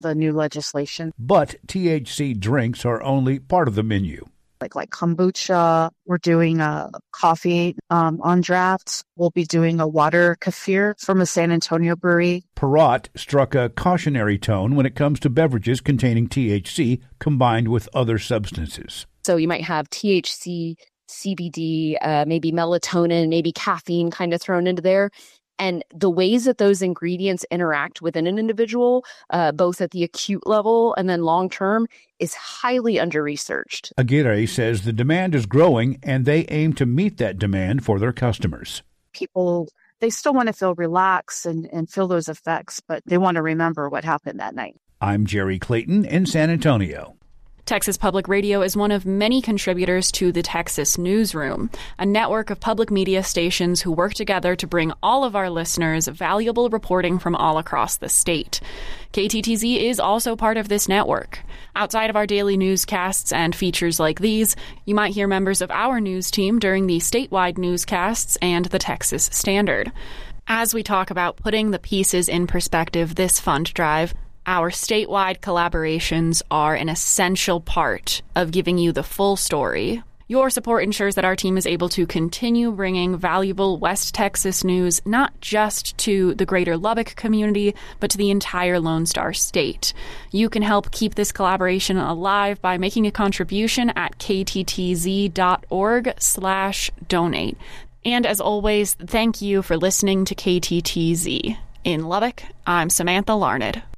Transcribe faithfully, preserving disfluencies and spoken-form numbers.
the new legislation. But T H C drinks are only part of the menu. Like like kombucha, we're doing a coffee um, on draft. We'll be doing a water kefir from a San Antonio brewery. Perrott struck a cautionary tone when it comes to beverages containing T H C combined with other substances. So you might have T H C, C B D, uh, maybe melatonin, maybe caffeine kind of thrown into there. And the ways that those ingredients interact within an individual, uh, both at the acute level and then long-term, is highly under-researched. Aguirre says the demand is growing, and they aim to meet that demand for their customers. People, they still want to feel relaxed and, and feel those effects, but they want to remember what happened that night. I'm Jerry Clayton in San Antonio. Texas Public Radio is one of many contributors to the Texas Newsroom, a network of public media stations who work together to bring all of our listeners valuable reporting from all across the state. K T T Z is also part of this network. Outside of our daily newscasts and features like these, you might hear members of our news team during the statewide newscasts and the Texas Standard. As we talk about putting the pieces in perspective this fund drive, our statewide collaborations are an essential part of giving you the full story. Your support ensures that our team is able to continue bringing valuable West Texas news not just to the greater Lubbock community, but to the entire Lone Star State. You can help keep this collaboration alive by making a contribution at kttz.org slash donate. And as always, thank you for listening to K T T Z. In Lubbock, I'm Samantha Larned.